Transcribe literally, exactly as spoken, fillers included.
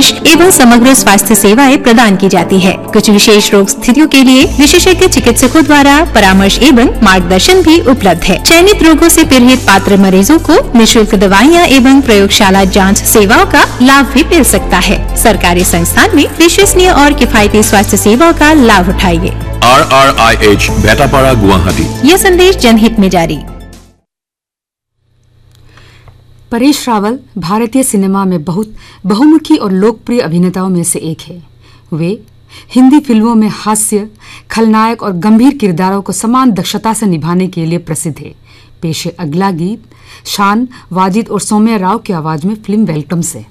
परामर्श एवं समग्र स्वास्थ्य सेवाएं प्रदान की जाती है। कुछ विशेष रोग स्थितियों के लिए विशेषज्ञ चिकित्सकों द्वारा परामर्श एवं मार्गदर्शन भी उपलब्ध है। चयनित रोगों से पीड़ित पात्र मरीजों को निःशुल्क दवाइयाँ एवं प्रयोगशाला जांच सेवाओं का लाभ भी मिल सकता है। सरकारी संस्थान में विश्वसनीय और किफायती स्वास्थ्य सेवाओं का लाभ उठाइए। Are are I H भेटापाड़ा Guwahati. यह संदेश जनहित में जारी। परेश रावल भारतीय सिनेमा में बहुत बहुमुखी और लोकप्रिय अभिनेताओं में से एक है। वे हिंदी फिल्मों में हास्य, खलनायक और गंभीर किरदारों को समान दक्षता से निभाने के लिए प्रसिद्ध है। पेश है अगला गीत शान, वाजिद और सौम्या राव की आवाज में फिल्म वेलकम से।